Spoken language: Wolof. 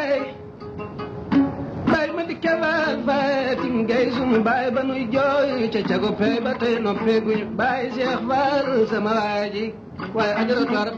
Njaay bay ma dikke faal Fatim Gay sunu baay ba nuy jooy ca cago pey ba tey noppeeguñu baay Seex Faal sama waaji waaye ajaratu